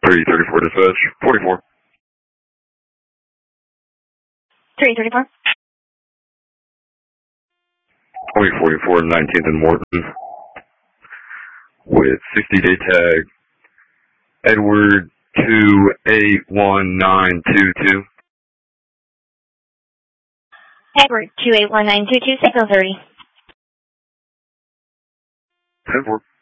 334 dispatch, 44. 334. 2044 19th and Morton with 60-day tag Edward 281922. Edward 281922, signal 30. 10-4.